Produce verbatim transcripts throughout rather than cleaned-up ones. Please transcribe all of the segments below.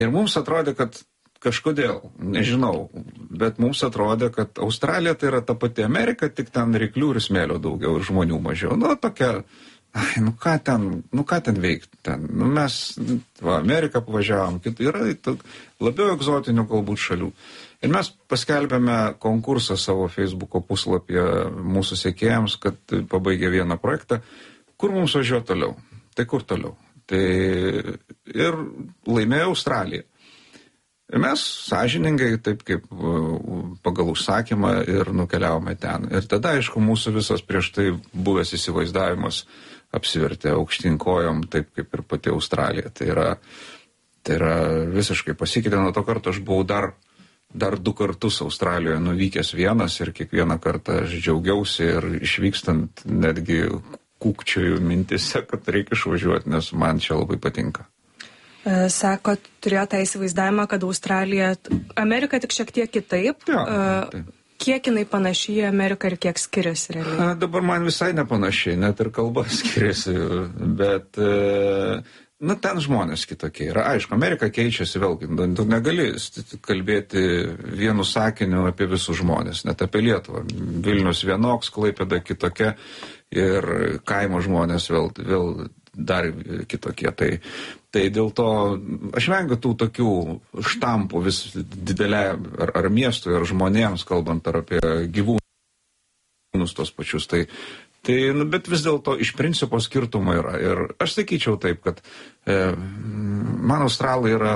Ir mums atrodė, kad kažkodėl, nežinau, bet mums atrodė, kad Australija tai yra ta pati Amerika, tik ten ryklių ir smėlio daugiau ir žmonių mažiau. Nu, tokia, ai, nu ką ten, nu ką ten veikti ten. Nu, mes, va, Ameriką pavažiavom, kitai yra labiau egzotinių galbūt šalių. Ir mes paskelbėme konkursą savo Facebooko puslapyje mūsų sekėjams, kad pabaigė vieną projektą, kur mums važiuoja toliau. Tai kur toliau? Tai ir laimėjo Australija. Ir mes sąžiningai, taip kaip pagal užsakymą, ir nukeliavome ten. Ir tada, aišku, mūsų visas prieš tai buvęs įsivaizdavimas apsivertė aukštyn kojom, taip kaip ir pati Australija. Tai yra, tai yra visiškai pasikeitė. Nuo to karto aš buvau dar, dar du kartus Australijoje nuvykęs vienas ir kiekvieną kartą aš džiaugiausi ir išvykstant netgi kūkčioju mintise, kad reikia išvažiuoti, nes man čia labai patinka. Sako, turėjo tą įsivaizdavimą, kad Australija, Amerika tik šiek tiek kitaip. Ja, taip. Kiek jinai panašiai į Ameriką ir kiek skiriasi realiai? Dabar man visai nepanašiai, net ir kalba skiriasi, bet na, ten žmonės kitokie yra. Aišku, Amerika keičiasi vėlgi, tu negali kalbėti vienu sakiniu apie visus žmonės, net apie Lietuvą. Vilnius vienoks, Klaipėda kitokia ir kaimo žmonės vėl, vėl dar kitokie. Tai, tai dėl to aš vengiu tų tokių štampų vis didelė ar, ar miestui, ar žmonėms, kalbant ar apie gyvūnus tos pačius. Tai, tai, nu, bet vis dėlto iš principo skirtumai yra. Ir aš sakyčiau taip, kad e, man australai yra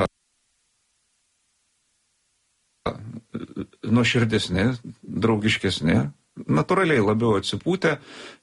nuoširdesni, draugiškesni, natūraliai labiau atsipūtę,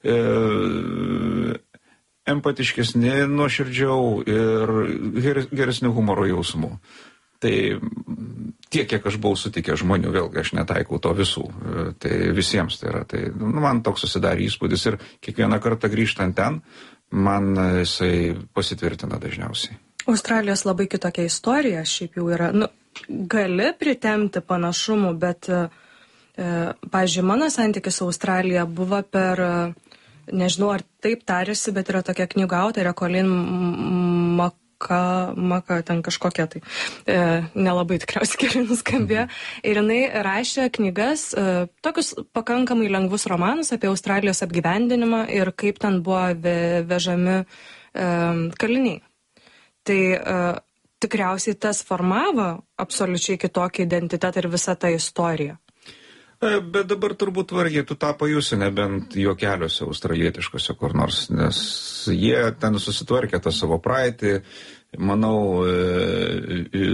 e, empatiškesni, nuoširdžiau ir geresnių humoro jausmų. Tai tiek, kiek aš buvau sutikę žmonių, vėlgi aš netaikau to visų, tai visiems tai yra. Tai nu, man toks susidarė įspūdis ir kiekvieną kartą grįžtant ten, man jisai pasitvirtina dažniausiai. Australijos labai kitokia istorija šiaip jau yra. Nu, gali pritemti panašumų, bet, e, pavyzdžiui, mano santykis su Australija buvo per... Nežinau, ar taip tarėsi, bet yra tokia knygų autorė, Colin Maka, Maka ten kažkokia tai, e, nelabai tikriausiai gerai nuskambėjo. Ir jinai rašė knygas, e, tokius pakankamai lengvus romanus apie Australijos apgyvendinimą ir kaip ten buvo ve, vežami e, kaliniai. Tai e, tikriausiai tas formavo absoliučiai kitokį identitetą ir visą tą istoriją. Bet dabar turbūt vargiai tu tą pajusi, nebent juokeliuose australietiškose kur nors, nes jie ten susitvarkė tą savo praeitį. Manau, e, e,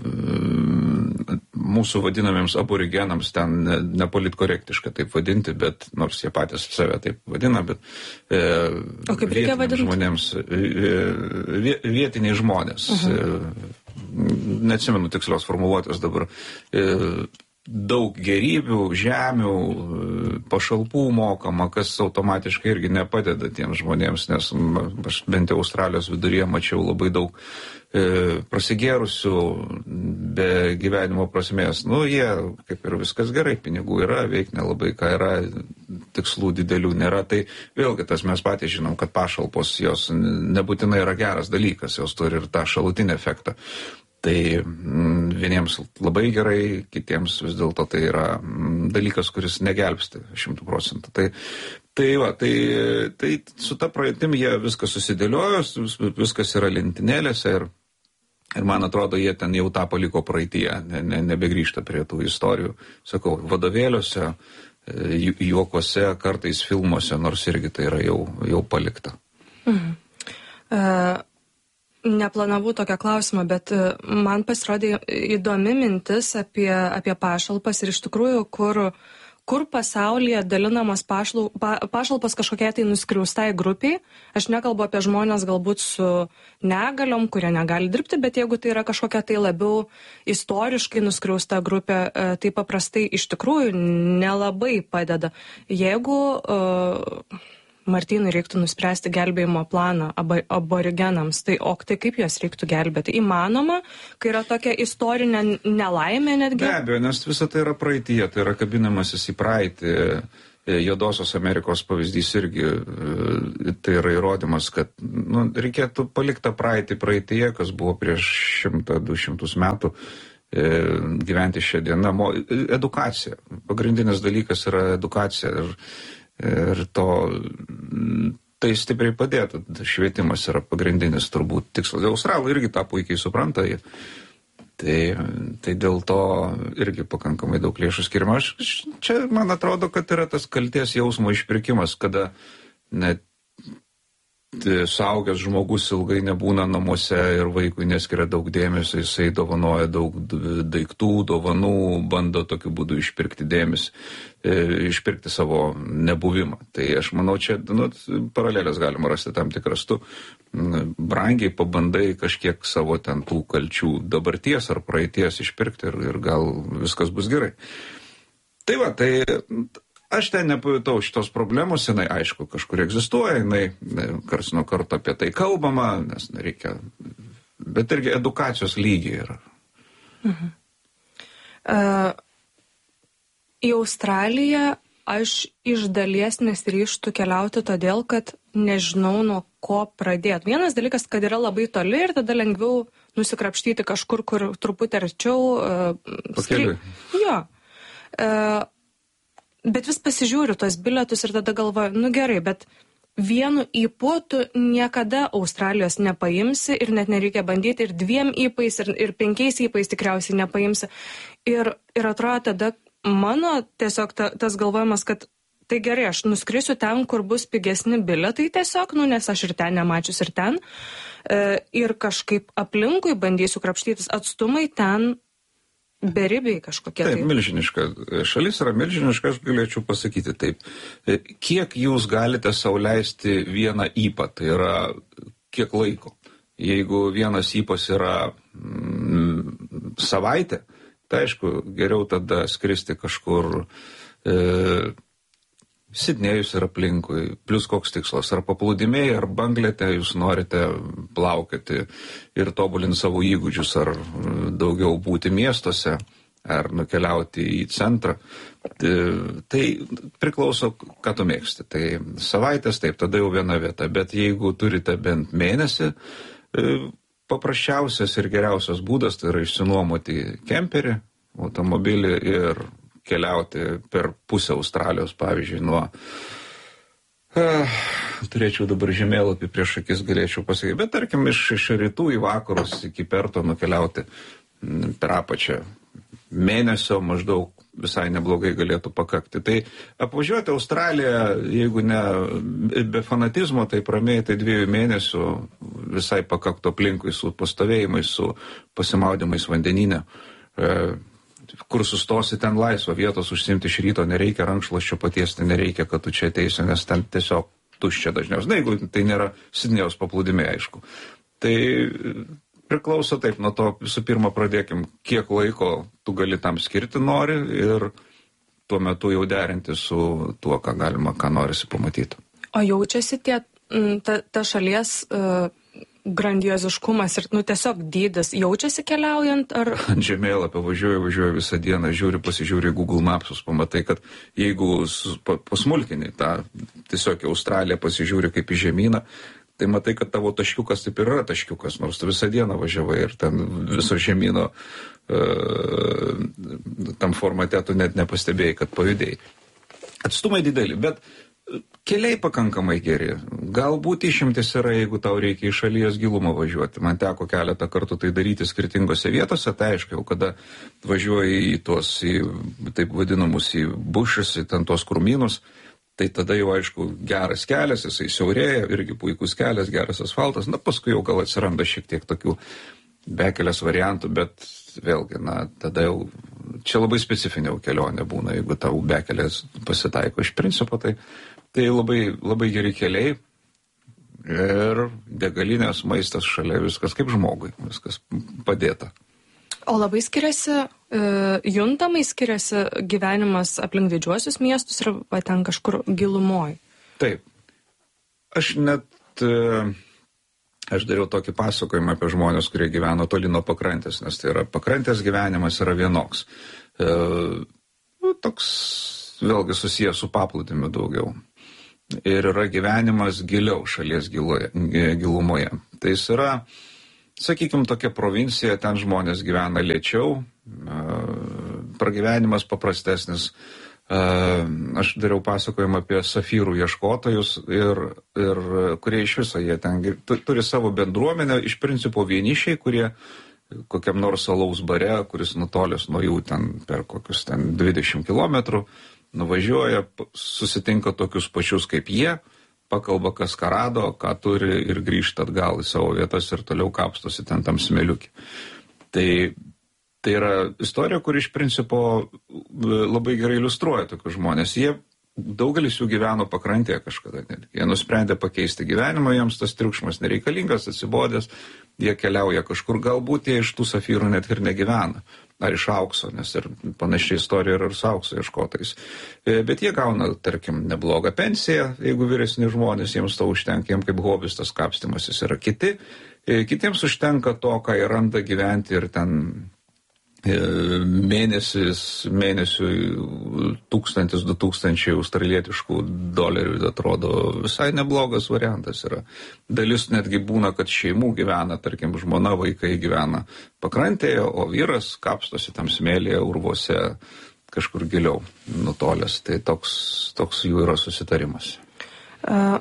mūsų vadinamiems aborigenams ten nepolitkorektiška taip vadinti, bet nors jie patys save taip vadina, bet e, o kaip reikia vadinti? Žmonėms, e, vietiniai žmonės, uh-huh. e, neatsimenu tikslios formuluotės dabar, e, daug gerybių, žemių, pašalpų mokama, kas automatiškai irgi nepadeda tiems žmonėms, nes aš bent jau Australijos viduryje mačiau labai daug e, prasigėrusių be gyvenimo prasmės. Nu, jie, kaip ir viskas gerai, pinigų yra, veik nelabai ką yra, tikslų didelių nėra. Tai vėlgi tas mes patys žinom, kad pašalpos jos nebūtinai yra geras dalykas, jos turi ir tą šalutinį efektą. Tai mm, vieniems labai gerai, kitiems vis dėlto tai yra mm, dalykas, kuris negelbsti šimtų procentų. Tai, tai, va, tai, tai su ta praeitim jie viskas susidėliojo, viskas yra lentynėlėse ir, ir man atrodo, jie ten jau tą paliko praeityje, ne, ne, nebegrįžta prie tų istorijų. Sakau, vadovėliuose, ju, juokuose, kartais filmuose, nors irgi tai yra jau, jau palikta. Mhm. Uh... Neplanavau tokią klausimą, bet man pasirodė įdomi mintis apie, apie pašalpas ir iš tikrųjų, kur, kur pasaulyje dalinamos pašlau, pa, pašalpas kažkokiai tai nuskriaustai grupiai. Aš nekalbu apie žmonės galbūt su negaliom, kurie negali dirbti, bet jeigu tai yra kažkokia tai labiau istoriškai nuskriausta grupė, tai paprastai iš tikrųjų nelabai padeda. Jeigu... Uh, Martynui reiktų nuspręsti gelbėjimo planą aborigenams, tai o tai kaip juos reiktų gelbėti? Įmanoma, kai yra tokia istorinė nelaimė netgi? Be abejo, nes visa tai yra praeityje, tai yra kabinamasis į praeitį Juodosios Amerikos pavyzdys irgi tai yra įrodymas, kad nu, reikėtų palikti praeitį praeityje, kas buvo prieš šimtą du šimtus metų, gyventi šią dieną. Edukacija. Pagrindinis dalykas yra edukacija ir, ir to, tai stipriai padėtų. Švietimas yra pagrindinis turbūt tikslas. Australai irgi tą puikiai supranta. Tai, tai dėl to irgi pakankamai daug lėšų skiriama. Aš, čia man atrodo, kad yra tas kaltės jausmo išpirkimas, kada net suaugęs žmogus ilgai nebūna namuose ir vaikui neskiria daug dėmesio, jisai dovanoja daug daiktų, dovanų, bando tokiu būdu išpirkti dėmesį, išpirkti savo nebuvimą. Tai aš manau, čia nu, paralelės galima rasti tam tikras. Tu brangiai pabandai kažkiek savo ten tų kalčių dabarties ar praeities išpirkti ir, ir gal viskas bus gerai. Tai va, tai aš ten nepajutau šitos problemos, jinai aišku kažkur egzistuoja, jinai kars nuo karto apie tai kalbama, nes reikia, bet irgi edukacijos lygiai yra. Mhm. Uh, į Australiją aš iš dalies nesiryžtu keliauti todėl, kad nežinau nuo ko pradėti. Vienas dalykas, kad yra labai toli ir tada lengviau nusikrapštyti kažkur, kur truputį arčiau. Uh, Pakeliui. Jo. Uh, Bet vis pasižiūriu tos bilietus ir tada galvoju, nu gerai, bet vienu įpu tu niekada Australijos nepaimsi ir net nereikia bandyti ir dviem įpais ir, ir penkiais įpais tikriausiai nepaimsi. Ir, ir atrodo tada mano tiesiog ta, tas galvojimas, kad tai gerai, aš nuskrisiu ten, kur bus pigesni bilietai tiesiog, nu nes aš ir ten nemačius ir ten. E, ir kažkaip aplinkui bandysiu krapštytis atstumai ten. Beribiai kažkokie. Taip, milžiniška. Šalis yra milžiniška, aš galėčiau pasakyti taip. Kiek jūs galite sau leisti vieną įpą, tai yra kiek laiko? Jeigu vienas įpas yra mm, savaitė, tai aišku, geriau tada skristi kažkur e, Sidnėjus ir aplinkui, plus koks tikslas, ar paplūdimiai, ar banglete jūs norite plaukėti ir tobulinti savo įgūdžius, ar daugiau būti miestuose, ar nukeliauti į centrą. Tai priklauso, ką tu mėgsti. Tai savaitės, taip, tada jau viena vieta, bet jeigu turite bent mėnesį, paprasčiausias ir geriausias būdas tai yra išsinuomoti kemperį, automobilį ir keliauti per pusę Australijos, pavyzdžiui, nuo... Uh, turėčiau dabar žemėlapį prieš akis, galėčiau pasakyti, bet tarkim iš, iš rytų į vakarus iki Perto nukeliauti per apačią mėnesio maždaug visai neblogai galėtų pakakti. Tai apvažiuoti Australiją, jeigu ne be fanatizmo, tai ramiai tai dviejų mėnesių visai pakaktų aplinkui su pastovėjimais, su pasimaudymais vandenyne. Uh, kur sustosi ten laisvo vietos užsimti iš ryto, nereikia rankšluosčio patiesti, nereikia, kad tu čia ateisi, nes ten tiesiog tuščia dažniausiai. Na, jeigu tai nėra Sidnėjaus paplūdimiai, aišku. Tai priklauso taip, nuo to visų pirma pradėkim, kiek laiko tu gali tam skirti nori ir tuo metu jau derinti su tuo, ką galima, ką norisi pamatyti. O jaučiasi tie, ta, ta šalies... Uh... grandioziškumas ir, nu, tiesiog dydis jaučiasi keliaujant, ar... Ant žemėlapio važiuoju, važiuoju visą dieną, žiūri, pasižiūri Google Mapsus, pamatai, kad jeigu pasmulkini tą tiesiog Australiją pasižiūri kaip į žemyną, tai matai, kad tavo taškiukas taip ir yra taškiukas, nors tu visą dieną važiavai ir ten viso žemyno uh, tam formate tu net nepastebėjai, kad pajudėjai. Atstumai dideli, bet keliai pakankamai geri. Galbūt išimtis yra, jeigu tau reikia į šalies gilumą važiuoti. Man teko keletą kartų tai daryti skirtingose vietose, tai aišku, jau kada važiuoji į tuos, į, taip vadinamus, į bušus, į ten tuos krūmynus, tai tada jau aišku geras kelias, jisai siaurėja, irgi puikus kelias, geras asfaltas, na paskui jau gal atsiranda šiek tiek tokių bekelės variantų, bet vėlgi, na, tada jau čia labai specifinė kelionė būna, jeigu tau bekelės pasitaiko iš principo, tai Tai labai, labai geri keliai ir degalinės, maistas šalia, viskas kaip žmogui, viskas padėta. O labai skiriasi, juntamai skiriasi gyvenimas aplink didžiuosius miestus ir va, ten kažkur gilumoj? Taip. Aš net, aš dariau tokį pasakojimą apie žmonės, kurie gyveno toli nuo pakrantės, nes tai yra pakrantės gyvenimas yra vienoks. E, toks vėlgi susijęs su paplūdimiu daugiau. Ir yra gyvenimas giliau šalies giloje, gilumoje. Tai jis yra, sakykime, tokia provincija, ten žmonės gyvena lėčiau, pragyvenimas paprastesnis. Aš dariau pasakojimą apie safyrų ieškotojus, ir, ir kurie iš viso jie ten turi savo bendruomenę, iš principo vienišiai, kurie kokiam nors alaus bare, kuris nutolęs nuo jų ten per kokius ten dvidešimt kilometrų, nuvažiuoja, susitinka tokius pačius kaip jie, pakalba kas ką rado, ką turi ir grįžta atgal į savo vietas ir toliau kapstosi ten tam smėliukį. Tai Tai yra istorija, kuri iš principo labai gerai iliustruoja tokius žmonės. Jie, daugelis jų gyveno pakrantėje kažkada. Jie nusprendė pakeisti gyvenimą, jiems tas triukšmas nereikalingas, atsibodęs, jie keliauja kažkur, galbūt jie iš tų safyrų net ir negyvena. Ar iš aukso, nes ir panašiai istorija yra ir su aukso ieškotais. Bet jie gauna, tarkim, neblogą pensiją, jeigu vyresni žmonės, jiems to užtenka, jiems kaip hobis tas kapstymasis yra kiti. Kitiems užtenka to, ką jie randa gyventi ir ten mėnesis, mėnesiui tūkstantis, du tūkstančiai australietiškų dolerių, atrodo visai neblogas variantas yra. Dalis netgi būna, kad šeimų gyvena, tarkim, žmona, vaikai gyvena pakrantėje, o vyras kapstosi tam smėlyje, urvuose, kažkur giliau nutolęs. Tai toks, toks jų yra susitarimas. Uh,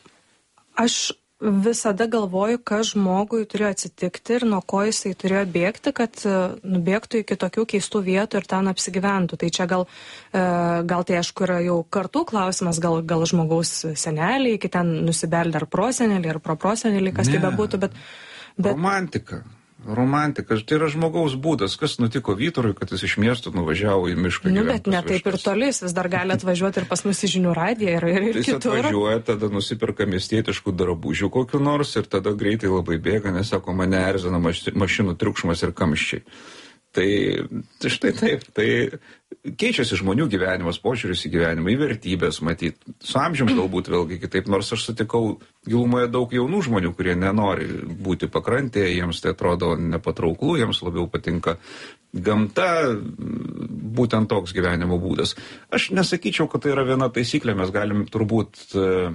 aš visada galvoju, kas žmogui turėjo atsitikti ir nuo ko jisai turėjo bėgti, kad nubėgtų iki tokių keistų vietų ir ten apsigyventų. Tai čia gal, gal tai aišku yra jau kartų klausimas, gal, gal žmogaus seneliai, iki ten nusibeldė ar proseneliai, ar proproseneliai, kas ne, tai bebūtų, bet, bet... Romantika. Romantika, tai yra žmogaus būdas. Kas nutiko Vyturui, kad jis iš miesto nuvažiavo į mišką? Nu, bet ne taip ir toli, jis vis dar gali atvažiuoti ir pas mus į Žinių radiją ir, ir jis kitur. Jis atvažiuoja, tada nusiperka miestietiškų drabužių kokiu nors ir tada greitai labai bėga, nes sako, mane erzina mašinų triukšmas ir kamščiai. Tai, tai štai taip, tai keičiasi žmonių gyvenimas, požiūris į gyvenimą, į vertybės, matyt. Su amžium galbūt vėlgi kitaip, nors aš sutikau gilumoje daug jaunų žmonių, kurie nenori būti pakrantėje, jiems tai atrodo nepatrauklų, jiems labiau patinka gamta, būtent toks gyvenimo būdas. Aš nesakyčiau, kad tai yra viena taisyklė, mes galim turbūt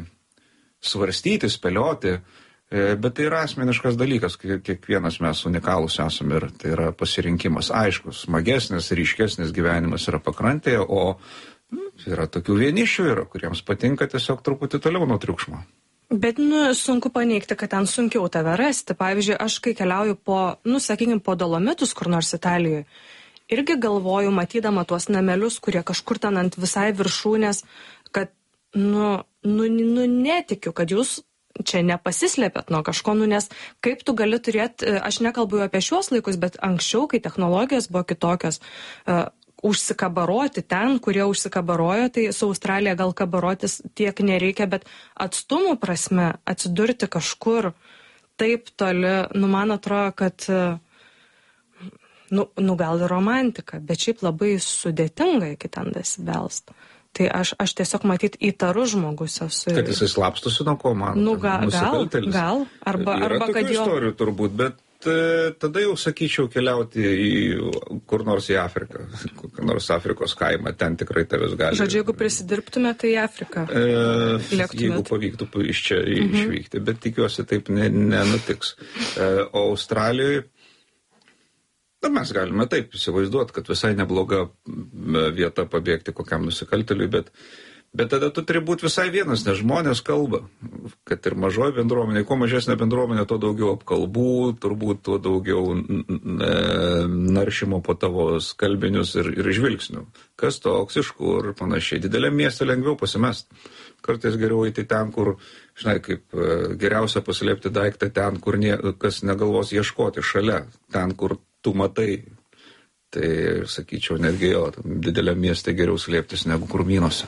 svarstyti, spėlioti, bet tai yra asmeniškas dalykas, kiekvienas mes unikalūs esame ir tai yra pasirinkimas. Aišku, smagesnis, ryškesnis gyvenimas yra pakrantėje, o yra tokių vienišių, yra, kuriems patinka tiesiog truputį toliau nuo triukšmo. Bet, nu, sunku paneigti, kad ten sunkiau tave rasti. Pavyzdžiui, aš kai keliauju po, nu, sakykime, po Dolomitus, kur nors Italijoje, irgi galvoju, matydama tuos namelius, kurie kažkur ten ant visai viršūnės, kad, nu, nu, nu netikiu, kad jūs čia nepasislėpėt nuo kažko, nu, nes kaip tu gali turėti, aš nekalbu apie šiuos laikus, bet anksčiau, kai technologijos buvo kitokios, uh, užsikabaroti ten, kurie užsikabarojo, tai su Australija gal kabarotis tiek nereikia, bet atstumų prasme atsidurti kažkur taip toli, nu, man atrodo, kad uh, nu, nu gal ir romantika, bet šiaip labai sudėtinga iki ten dasibelst. Tai aš, aš tiesiog matyt įtarus žmogus esu. Kad jisai slapstosi nuo ko, man? Nu, ga, gal, gal, arba, yra arba kad jo... Yra tokių istorijų turbūt, bet e, tada jau sakyčiau keliauti į kur nors į Afriką, kur nors Afrikos kaimą, ten tikrai tavęs gali. Žodžiu, jeigu prisidirbtume, tai į Afriką. E, jeigu pavyktų iš čia mhm. išvykti, bet tikiuosi taip ne, nenutiks. E, o Australijoje na, mes galime taip įsivaizduoti, kad visai nebloga vieta pabėgti kokiam nusikaltėliui, bet, bet tada tu turi būti visai vienas, nes žmonės kalba, kad ir mažoji bendruomenė, kuo mažesnė bendruomenė, tuo daugiau apkalbų, turbūt tuo daugiau naršymo po tavo skalbinius ir, ir žvilgsnių. Kas toks, iš kur, panašiai. Dideliam mieste lengviau pasimest. Kartais geriau eiti ten, kur, žinai, kaip geriausia paslėpti daiktą ten, kur nie, kas negalvos ieškoti šalia, ten, kur tu matai. Tai, sakyčiau, netgi jo, dideliam mieste geriau slėptis negu krūmynuose.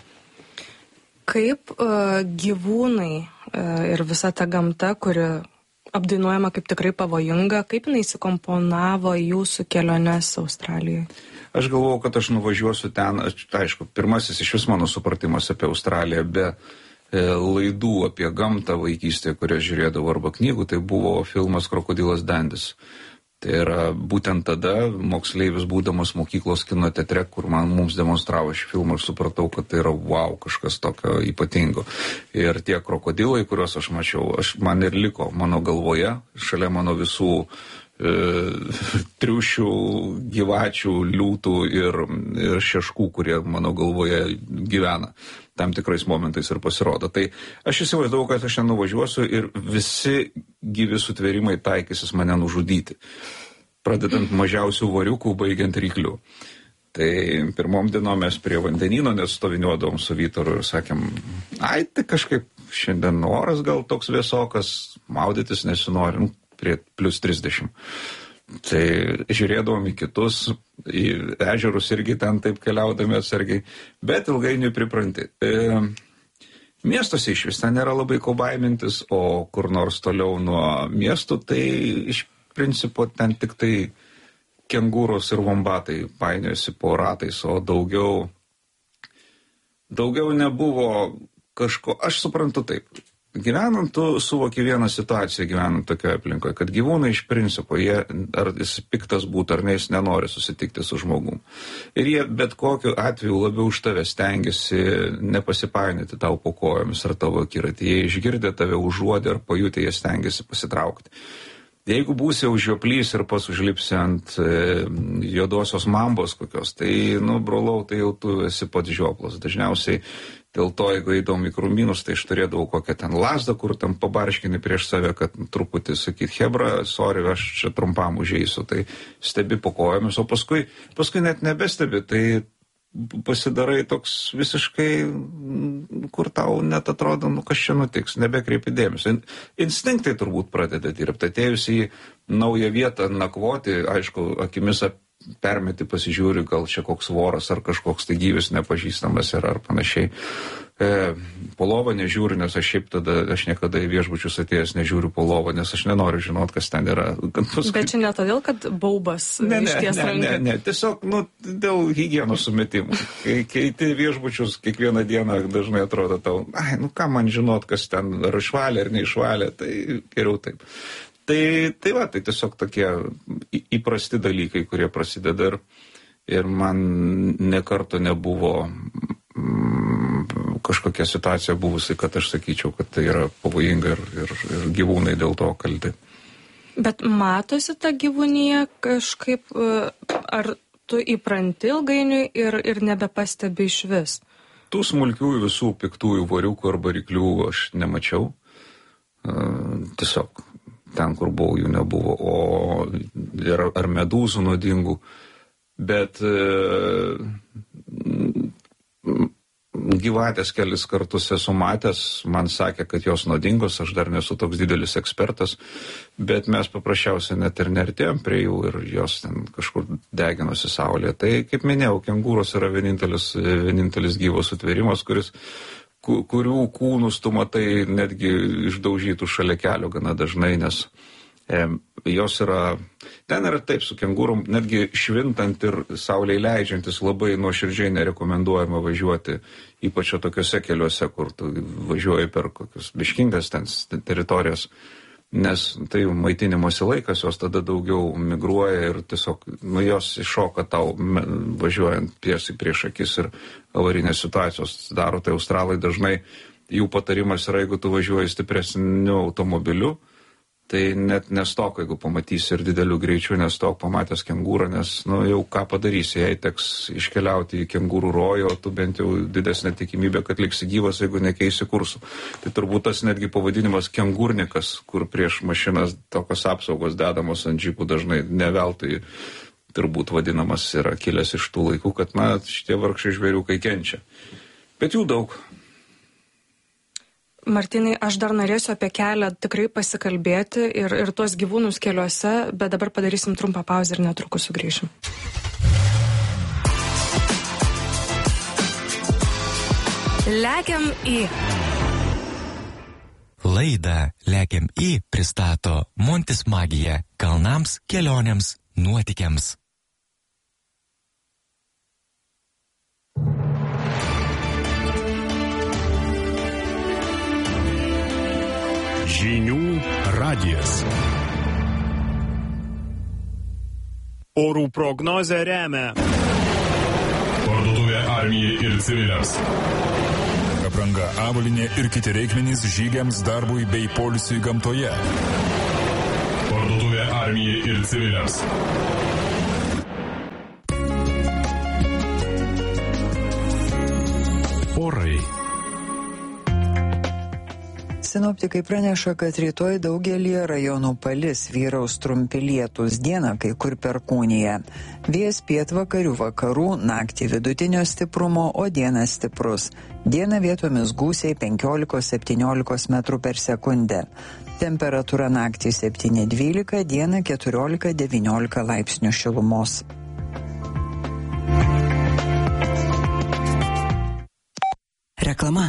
Kaip uh, gyvūnai uh, ir visa ta gamta, kuri apdainuojama kaip tikrai pavojinga, kaip jinai įsikomponavo jūsų keliones Australijoje? Aš galvojau, kad aš nuvažiuosiu ten, aš, aišku, pirmasis iš vis mano supratimas apie Australiją be e, laidų apie gamtą vaikystėje, kurią žiūrėdavau arba knygų, tai buvo filmas Krokodilas Dandis. Tai yra būtent tada moksleivis būdamas mokyklos kino teatre, kur man mums demonstravo šį filmą, aš supratau, kad tai yra wow, kažkas tokio ypatingo. Ir tie krokodilai, kuriuos aš mačiau, aš, man ir liko mano galvoje, šalia mano visų e, triušių, gyvačių, liūtų ir, ir šeškų, kurie mano galvoje gyvena. Tam tikrais momentais ir pasirodo. Tai aš įsivaizdavau, kad aš ten nuvažiuosiu ir visi gyvi sutvėrimai taikysis mane nužudyti. Pradedant mažiausių variukų, baigiant ryklių. Tai pirmom dienom mes prie vandenyno nestoviniuodavom su Vytaru ir sakėm, ai, tai kažkaip šiandien oras gal toks vėsokas, maudytis nesinorim prie plus trisdešimt. Tai žiūrėdavom į kitus, į ežerus irgi ten taip keliaudami atsargiai, bet ilgainiui pripranti. E, miestuose iš vis ten nėra labai ko baimintis, o kur nors toliau nuo miestų, tai iš principo ten tik tai kengūros ir vombatai painiojasi po ratais, o daugiau, daugiau nebuvo kažko, aš suprantu taip. Gyvenant, tu suvoki vieną situaciją gyvenant tokioje aplinkoje, kad gyvūnai iš principo, jie, ar jis piktas būtų, ar ne, jis nenori susitikti su žmogum. Ir jie bet kokiu atveju labiau už tave stengiasi nepasipainyti tau po kojomis ar tavo akiratį. Jie išgirdę tave užuodė ar pajutę, jie stengiasi pasitraukti. Jeigu būsi jau žioplys ir pas užlipsi ant e, juodosios mambos kokios, tai, nu, brolau, tai jau tu esi pats žioplas. Dažniausiai dėl to, jeigu eidom į krūmynus, tai aš turėdavau kokią ten lasdą, kur tam pabarškini prieš save, kad truputį sakyt, hebra, sorry, aš čia trumpam užeisiu, tai stebi po kojomis, o paskui, paskui net nebestebi, tai pasidarai toks visiškai, kur tau net atrodo, nu kas čia nutiks, nebekreipi dėmesio. Instinktai turbūt pradeda dirbti. Atėjus į naują vietą nakvoti, aišku, akimis permeti, pasižiūri, gal čia koks voras ar kažkoks tai gyvis nepažįstamas yra ar panašiai. E, po lovą nežiūriu, nes aš šiaip tada, aš niekada į viešbučius atėjęs nežiūriu po lovą, nes aš nenoriu žinot, kas ten yra. Paskui... Bet čia ne todėl, kad baubas ne, ne, išties ne, ranką. Ne, ne, tiesiog, nu, dėl higienos sumetimų. Kai keiti viešbučius kiekvieną dieną dažnai atrodo tau, ai, nu ką man žinot, kas ten ar išvalė ar neišvalė, tai geriau taip. Tai, tai va, tai tiesiog tokie įprasti dalykai, kurie prasideda ir, ir man nekarto nebuvo mm, kažkokia situacija buvusi, kad aš sakyčiau, kad tai yra pavojinga ir, ir, ir gyvūnai dėl to kalti. Bet matosi ta gyvūnija kažkaip, ar tu įpranti ilgainiui ir, ir nebepastebi iš vis? Tų smulkiųjų visų piktųjų variukų arba ryklių aš nemačiau. Tiesiog ten, kur buvau, jų nebuvo, o ar, ar medūzų nuodingų, bet e, gyvatės kelis kartus esu matęs, man sakė, kad jos nuodingos, aš dar nesu toks didelis ekspertas, bet mes paprasčiausiai net ir nertėjom prie jų ir jos ten kažkur deginosi saulėje. Tai, kaip minėjau, kengūros yra vienintelis, vienintelis gyvas sutvėrimas, kuris kurių kūnus tu matai netgi išdaužytų šalia kelio gana dažnai, nes e, jos yra, ten yra taip su kengūrom, netgi švintant ir saulei leidžiantis labai nuoširdžiai nerekomenduojama važiuoti, ypač tokiuose keliuose, kur tu važiuoji per kokius biškingas ten teritorijas, nes tai maitinimosi laikas, jos tada daugiau migruoja ir tiesiog, nu, jos iššoka tau važiuojant tiesiai prieš akis ir avarinės situacijos daro. Tai australai dažnai, jų patarimas yra, jeigu tu važiuoji stipresniu automobiliu, tai net nestok, jeigu pamatysi ir dideliu greičiu, nestok pamatęs kengūrą, nes, nu, jau ką padarysi, jei teks iškeliauti į kengūrų rojų, o tu bent jau didesnė tikimybė, kad liksi gyvas, jeigu nekeisi kursų. Tai turbūt tas netgi pavadinimas kengūrnikas, kur prieš mašinas tokios apsaugos dedamos ant džipų dažnai neveltui turbūt vadinamas yra kilęs iš tų laikų, kad, na, šitie vargšai žvėriukai kenčia. Bet jų daug. Martynai, aš dar norėsiu apie kelią tikrai pasikalbėti ir, ir tuos gyvūnus keliuose, bet dabar padarysim trumpą pauzę ir netrukus sugrįšim. Lekiam į. Laidą Lekiam į pristato Montis Magija kalnams, kelionėms, nuotykiams. Žinių radijas. Orų prognozę remia Parduotuvė armijai ir civiliams. Apranga, avalynė ir kiti reikmenys žygiams, darbui bei poilsiui gamtoje. Parduotuvė armijai ir civiliams. Orai. Sinoptikai praneša, kad rytoj daugelį rajonų palis, vyraus trumpi lietūs, dieną kai kur perkūnija. Vėjas pietvakarių vakarų, naktį vidutinio stiprumo, o dieną stiprus. Dieną vietomis gūsiai penkiolika septyniolika metrų per sekundę. Temperatūra naktį septyni dvylika, dieną keturiolika devyniolika laipsnių šilumos. Reklama.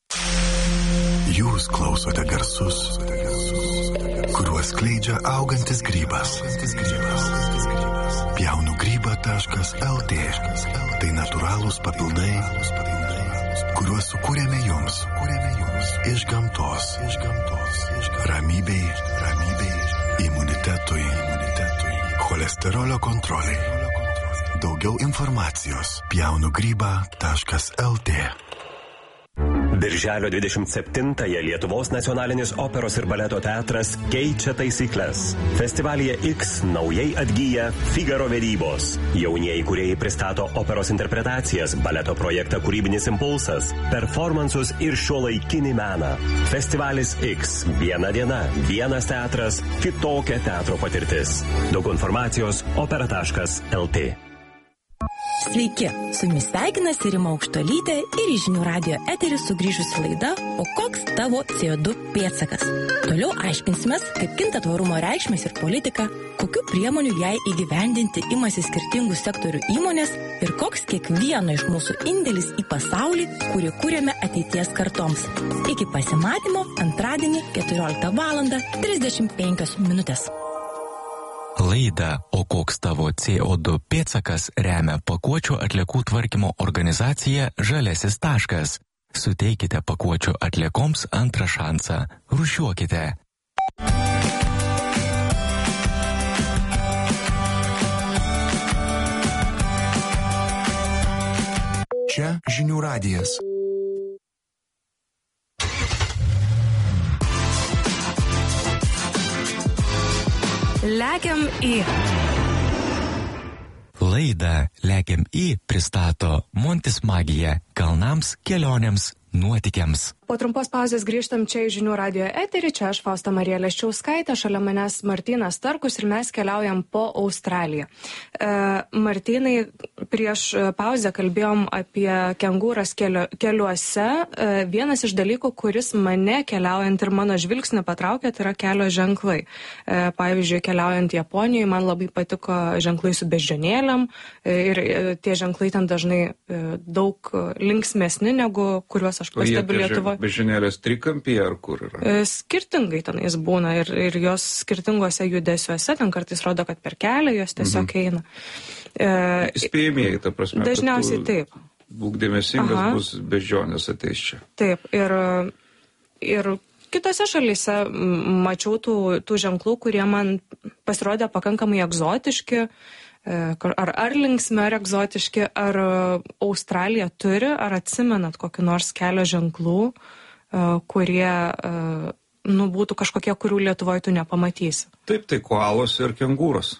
Jūs klausote garsus, kuriuos skleidžia augantis grybas. Pjaunu grybą taškas el tė. Tai natūralūs papildai, kuriuos sukūrėme jums. Iš gamtos. Ramybei, ramybei, imunitetui, cholesterolio kontroliai. Daugiau informacijos pjaunu grybą taškas el tė. Birželio dvidešimt septintąją Lietuvos nacionalinis operos ir baleto teatras keičia taisyklės. Festivalyje X naujai atgyja Figaro vedybos. Jaunieji kūrėjai pristato operos interpretacijas, baleto projektą Kūrybinis impulsas, performansus ir šiuolaikinį meną. Festivalis X. Viena diena, vienas teatras, kitokia teatro patirtis. Daug informacijos opera taškas el tė. Sveiki, su jumis sveikinasi Rima Aukštuolytė ir į Žinių radijo eterį sugrįžusi laida O koks tavo C O du pėdsakas? Toliau aiškinsimės, kaip kinta tvarumo reikšmės ir politika, kokių priemonių jai įgyvendinti imasi skirtingų sektorių įmonės ir koks kiekvieno iš mūsų indėlis į pasaulį, kurį kūrėme ateities kartoms. Iki pasimatymo antradienį keturioliktą valandą trisdešimt penkios minutės. Laidą O koks tavo C O du pėdsakas remia pakuočių atliekų tvarkymo organizacija Žaliasis taškas. Suteikite pakuočių atliekoms antrą šansą. Rūšiuokite. Čia Žinių radijas. Lekiam į. Laidą Lekiam į pristato Montis Magija kalnams, kelionėms, nuotykiams. Po trumpos pauzės grįžtam čia į Žinių radijo eterį. Čia aš Fausta Marija Leščiauskaitė, šalia manęs Martynas Starkus ir mes keliaujam po Australiją. E, Martynai, prieš pauzę kalbėjom apie kengūras kelio, keliuose. E, vienas iš dalykų, kuris mane keliaujant ir mano žvilgsnį patraukė, tai yra kelio ženklai. E, pavyzdžiui, keliaujant Japonijoje, man labai patiko ženklai su beždžionėlėm e, ir e, tie ženklai ten dažnai e, daug linksmesni negu kuriuos aš pastebiu Lietuvoje. Beždžionėlės trikampyje ar kur yra? Skirtingai tenais būna ir, ir jos skirtinguose judesiuose, ten kartais rodo, kad per kelią jos tiesiog mhm. eina. E, Įspėjimieji, ta prasme. Dažniausiai taip. Būk dėmesingas, Aha. bus beždžionės ateis čia. Taip, ir, ir kitose šalyse mačiau tų, tų ženklų, kurie man pasirodė pakankamai egzotiški, ar, ar linksmi, ar egzotiški, ar Australija turi, ar atsimenat kokį nors kelio ženklų, kurie nu, būtų kažkokie, kurių Lietuvoje tu nepamatysi. Taip, tai koalos ir kengūros.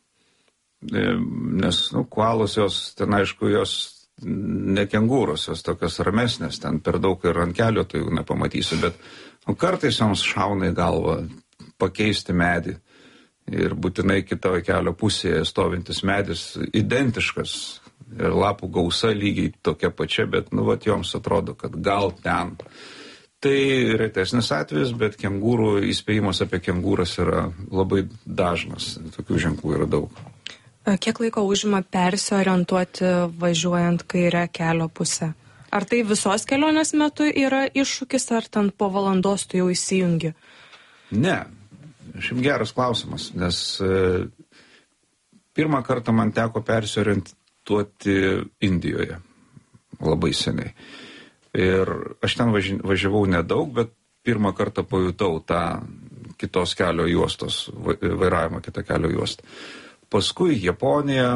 Nes, nu, koalos jos, ten aišku, jos ne kengūros, jos tokios ramesnės, ten per daug ir ant kelio tu jų nepamatysi, bet nu, kartais joms šauna į galvą pakeisti medį. Ir būtinai kitoje kelio pusėje stovintis medis identiškas ir lapų gausa lygiai tokia pačia, bet nu, vat, joms atrodo, kad gal ten. Tai retesnis atvejis, bet kengūrų įspėjimas apie kengūras yra labai dažnas. Tokių ženklų yra daug. Kiek laiko užima persiorientuoti važiuojant kairę kelio pusę? Ar tai visos kelionės metu yra iššūkis, ar ten po valandos tu jau įsijungi? Ne. Šiaip geras klausimas, nes e, pirmą kartą man teko persiorientuoti Indijoje labai seniai. Ir aš ten važi, važiavau nedaug, bet pirmą kartą pajutau tą kitos kelio juostos, vairavimą kitą kelio juostą. paskui Japonija,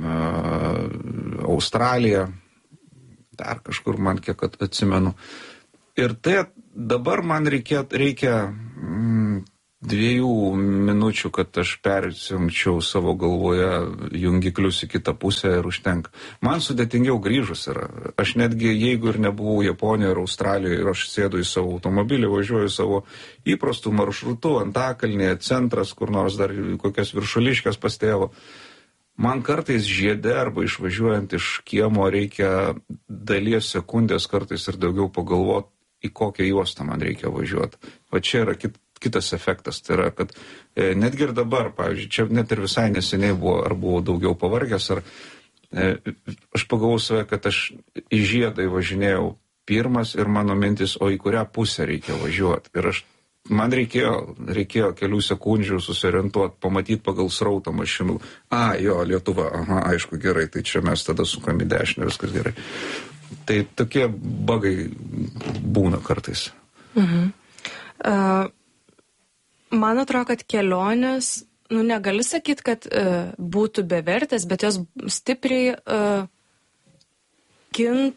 Australija, dar kažkur man kiek atsimenu. Ir tai dabar man reikia, reikia mm, dviejų minučių, kad aš persijungčiau savo galvoje jungiklius į kitą pusę ir užtenka. Man sudėtingiau grįžus yra. Aš netgi, jeigu ir nebuvau Japonijoje ir Australijoje, ir aš sėdu į savo automobilį, važiuoju savo įprastų maršrutų, Antakalnyje, centras, kur nors dar kokias viršuliškas pas tėvo. Man kartais žiede arba išvažiuojant iš kiemo reikia dalies sekundės kartais ir daugiau pagalvoti, į kokią juostą man reikia važiuoti. Va čia yra kit, kitas efektas. Tai yra, kad e, netgi ir dabar, pavyzdžiui, čia net ir visai neseniai buvo, ar buvau daugiau pavargęs, ar e, aš pagalvojau save, kad aš į žiedą važinėjau pirmas ir mano mintis, o į kurią pusę reikia važiuoti. Ir aš, man reikėjo, reikėjo kelių sekundžių susiorientuoti, pamatyti pagal srautą mašinų. A, jo, Lietuva, aha, aišku, gerai, tai čia mes tada sukam į dešinę, viskas gerai. Tai tokie bagai būna kartais. Mhm. Uh, man atrodo, kad kelionės, nu negali sakyti, kad uh, būtų bevertės, bet jos stipriai uh, kint...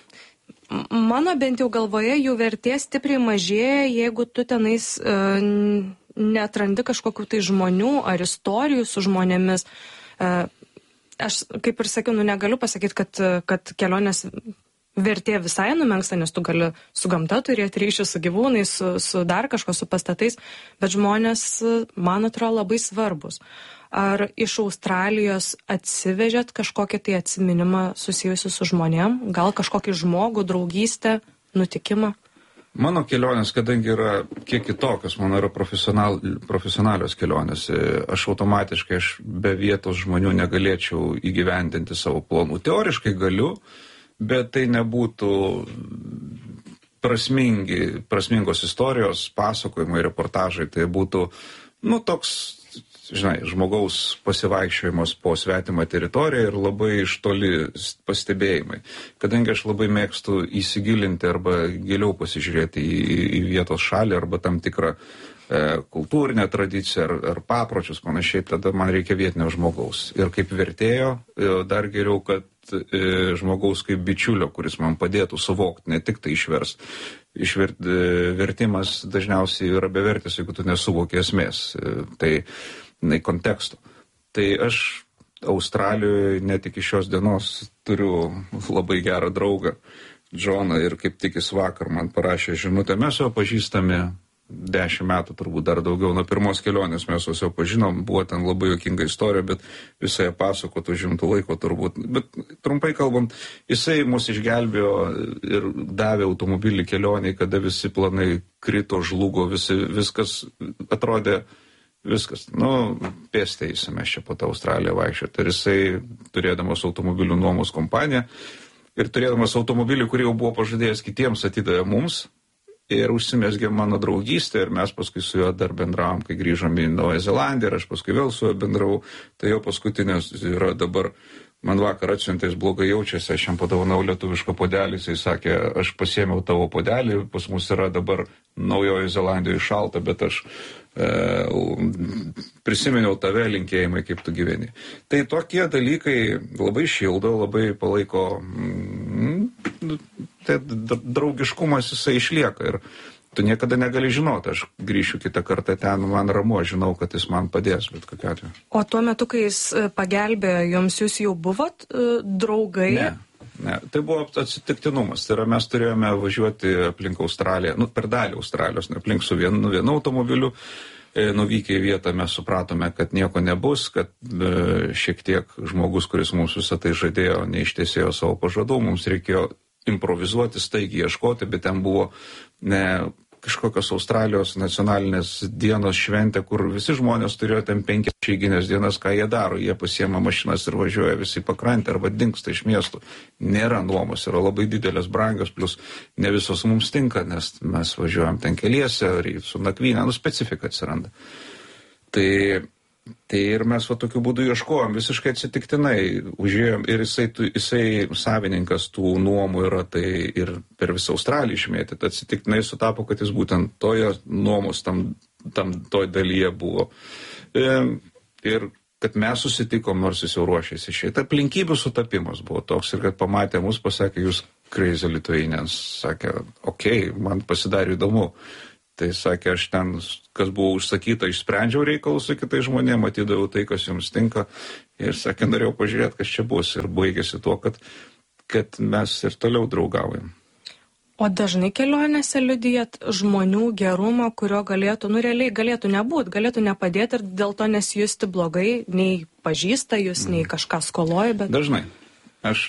Mano bent jau galvoje jų vertė stipriai mažėja, jeigu tu tenais uh, neatrandi kažkokių tai žmonių ar istorijų su žmonėmis. Uh, aš, kaip ir sakiau, nu negaliu pasakyti, kad, kad kelionės vertė visai numenksta, nes tu gali su gamta turėti ryšį, su gyvūnais, su, su dar kažko, su pastatais, bet žmonės, man atrodo, labai svarbus. Ar iš Australijos atsivežėt kažkokį tai atsiminimą susijusiu su žmonėm? Gal kažkokį žmogų, draugystę, nutikimą? Mano kelionės, kadangi yra kiek kitokios, mano yra profesional, profesionalios kelionės, aš automatiškai aš be vietos žmonių negalėčiau įgyvendinti savo planų. Teoriškai galiu, bet tai nebūtų prasmingi, prasmingos istorijos, pasakojimai, reportažai. Tai būtų, nu, toks, žinai, žmogaus pasivaikščiojimas po svetimą teritoriją ir labai iš toli pastebėjimai. Kadangi aš labai mėgstu įsigilinti arba giliau pasižiūrėti į, į vietos šalį arba tam tikrą e, kultūrinę tradiciją ar, ar papročius panašiai, tada man reikia vietinio žmogaus. Ir kaip vertėjo, dar geriau, kad e, žmogaus kaip bičiulio, kuris man padėtų suvokti, ne tik tai išvers. Išvert, vertimas dažniausiai yra bevertis, jeigu tu nesuvoki esmės. E, tai na, konteksto. Tai aš Australijoje net iki šios dienos turiu labai gerą draugą, Džoną, ir kaip tik jis vakar man parašė žinutę. Mes jau pažįstami dešimt metų, turbūt dar daugiau, nuo pirmos kelionės mes jau pažinom, buvo ten labai juokinga istorija, bet visai pasakotų žimtų laiko turbūt. Bet trumpai kalbant, jisai mus išgelbėjo ir davė automobilį kelioniai, kada visi planai krito, žlugo, visi, viskas atrodė Viskas. Nu, pėstė įsime čia po tą Australiją vaikščioti. Ir jisai, turėdamas automobilių nuomos kompaniją ir turėdamas automobilį, kurį jau buvo pažadėjęs kitiems, atidavė mums ir užsimesgė mano draugystę ir mes paskui su juo dar bendravom, kai grįžom į Naująją Zelandiją ir aš paskui vėl su juo bendravau. Tai jo paskutinės yra dabar, man vakar atsiuntė, jis blogai jaučiasi, aš jam padovanau lietuvišką podelį, jisai sakė, aš pasiėmiau tavo podelį, pas mus yra dabar Naujoje Zelandijoje šalta, bet aš e, prisiminiau tave, linkėjimai, kaip tu gyveni. Tai tokie dalykai labai šildo, labai palaiko, mm, tai draugiškumas jisai išlieka ir tu niekada negali žinoti, aš grįšiu kitą kartą ten, man ramu, žinau, kad jis man padės, bet kokia atveju. O tuo metu, kai jis pagelbėjo jums, jūs jau buvot uh, draugai? Ne, ne, tai buvo atsitiktinumas. Tai yra, mes turėjome važiuoti aplink Australiją, nu, per dalį Australijos, ne aplink su vienu, vienu automobiliu. E, nuvykę į vietą mes supratome, kad nieko nebus, kad e, šiek tiek žmogus, kuris mums visą tai žadėjo, neištesėjo savo pažadų, mums reikėjo improvizuoti, staigiai ieškoti, bet ten buvo ne kažkokios Australijos nacionalinės dienos šventė, kur visi žmonės turėjo ten penkias išeiginės dienas, ką jie daro. Jie pasiema mašinas ir važiuoja visi pakrantę arba dingsta iš miestų. Nėra nuomos, yra labai didelės brangios, plus ne visos mums tinka, nes mes važiuojam ten keliese, su nakvynė, nu specifika atsiranda. Tai, tai ir mes va tokiu būdu ieškojom, visiškai atsitiktinai užėjom ir jisai, jisai savininkas tų nuomų yra, tai ir per visą Australiją išmėtyti. Atsitiktinai sutapo, kad jis būtent toje nuomos tam, tam toj dalyje buvo. E, ir kad mes susitikom, nors jis jau ruošėsi išeiti. Aplinkybių sutapimas buvo toks ir kad pamatė mus, pasakė, jūs crazy Lithuanians, sakė, okei, okay, man pasidarė įdomu. Tai sakė, aš ten, kas buvo užsakyta, išsprendžiau reikalus su kitais žmonėmis, matydavau tai, kas jums tinka. Ir sakė, norėjau pažiūrėti, kas čia bus. Ir baigėsi tuo, kad, kad mes ir toliau draugaujam. O dažnai kelionėse liudijat žmonių gerumą, kurio galėtų, nu realiai galėtų nebūti, galėtų nepadėti ir dėl to nesijusti blogai, nei pažįsta jūs, nei kažką skoloja, bet... Dažnai. Aš,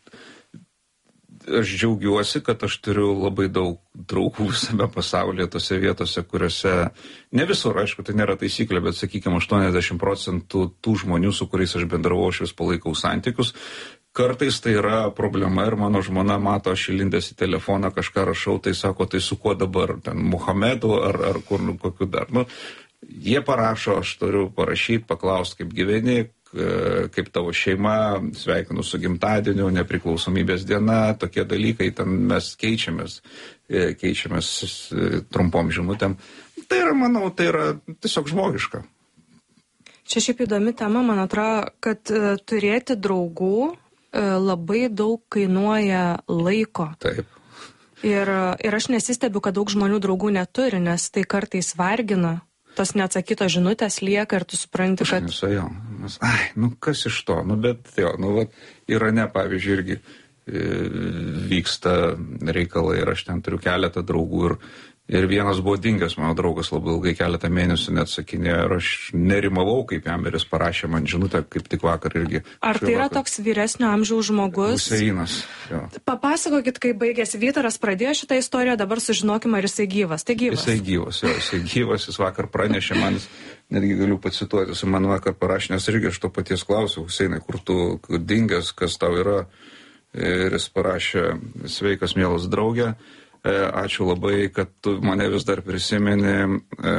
aš džiaugiuosi, kad aš turiu labai daug draugų visame pasaulyje, tose vietose, kuriuose, ne visur, aišku, tai nėra taisyklė, bet, sakykime, aštuoniasdešimt procentų tų žmonių, su kuriais aš bendravau, aš vis palaikau santykius. Kartais tai yra problema ir mano žmona mato, aš įlindęs į telefoną kažką rašau, tai sako, tai su kuo dabar, ten Muhamedu ar, ar kur, nu, kokiu dar. Nu, jie parašo, aš turiu parašyti, paklausti, kaip gyveni, kaip tavo šeima, sveikinu su gimtadieniu, nepriklausomybės diena, tokie dalykai, ten mes keičiamės, keičiamės trumpom žinutėm. Tai yra, manau, tai yra tiesiog žmogiška. Čia šiaip įdomi tema, man atrodo, kad uh, turėti draugų uh, labai daug kainuoja laiko. Taip. Ir, ir aš nesistebiu, kad daug žmonių draugų neturi, nes tai kartais vargina. Tos neatsakytos žinutės lieka ir tu supranti, kad... Aš nesu, jo. Nes, ai, nu kas iš to? Nu, bet jo, nu, vat, Irane, pavyzdžiui, irgi e, vyksta reikalai ir aš ten turiu keletą draugų ir Ir vienas buvo dingęs, mano draugas labai ilgai keletą mėnesių neatsakinėjo ir aš nerimavau, kaip jam ir jis parašė man žinutę, kaip tik vakar irgi. Ar tai yra vakar... toks vyresnio amžiaus žmogus? Huseinas, jo. Papasakokit, kaip baigėsi. Vytaras pradėjo šitą istoriją, dabar sužinokime, ar jisai gyvas. Tai gyvas. Jisai gyvas, jo, jisai gyvas, jis vakar pranešė man, netgi galiu pacituoti, jis man vakar parašė, nes irgi aš to paties klausiau, Huseinai, kur tu dingęs, kas tau yra. Ir jis parašė, sveikas, mielas draugė. Ačiū labai, kad tu mane vis dar prisimeni.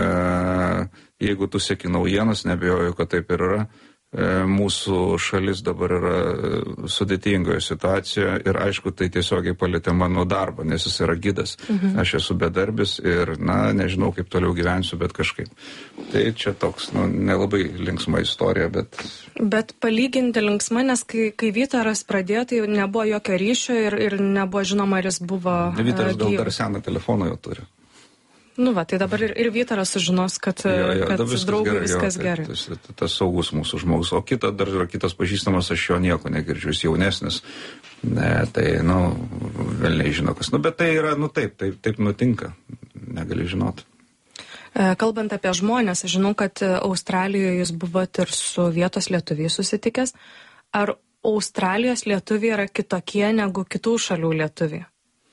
Jeigu tu seki naujienas, nebijoju, kad taip ir yra. Mūsų šalis dabar yra sudėtingoje situacijoje ir aišku, tai tiesiogiai palietė mano darbą, nes jis yra gidas. Mhm. Aš esu bedarbis ir, na, nežinau, kaip toliau gyvensiu, bet kažkaip. Tai čia toks, nu, nelabai linksma istorija, bet... Bet palyginti linksma, nes kai, kai Vytaras pradėjo, tai nebuvo jokio ryšio ir, ir nebuvo žinoma, ar jis buvo... Vytaras gal dar seną telefoną jau turi. Nu va, tai dabar ir, ir Vytaras sužinos, kad, jo, jo, kad viskas draugui gerai, viskas jo, gerai. Tas, tas, tas saugus mūsų žmogus. O kita, dar yra kitas pažįstamas, aš jo nieko negirdžiu, jis jaunesnis. Ne, tai, nu, vėl nežino kas. Nu, bet tai yra, nu taip, taip, taip nutinka. Negali žinoti. Kalbant apie žmonės, aš žinau, kad Australijoje jūs buvot ir su vietos lietuviais susitikęs. Ar Australijos lietuviai yra kitokie negu kitų šalių lietuviai?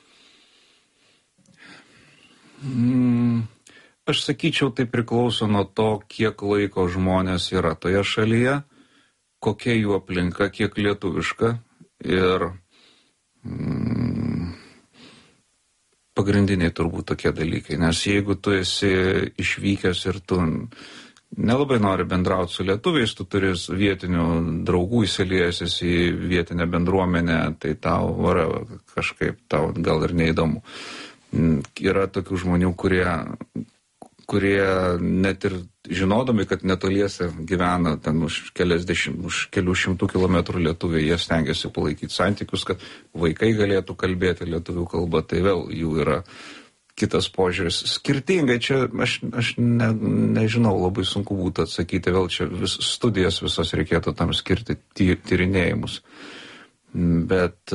Mm, aš sakyčiau, tai priklauso nuo to, kiek laiko žmonės yra toje šalyje, kokia jų aplinka, kiek lietuviška ir mm, pagrindiniai turbūt tokie dalykai. Nes jeigu tu esi išvykęs ir tu nelabai nori bendrauti su lietuviais, tu turi vietinių draugų įsiliejęsis į vietinę bendruomenę, tai tau vara, kažkaip tau gal ir neįdomu. Yra tokių žmonių, kurie, kurie net ir žinodami, kad netoliese gyvena ten už, dešimt, už kelių šimtų kilometrų lietuviai, jie stengiasi palaikyti santykius, kad vaikai galėtų kalbėti lietuvių kalbą, tai vėl jų yra kitas požiūris. Skirtingai čia, aš, aš ne, nežinau, labai sunku būtų atsakyti, vėl čia vis, studijas visos reikėtų tam skirti ty, tyrinėjimus. Bet...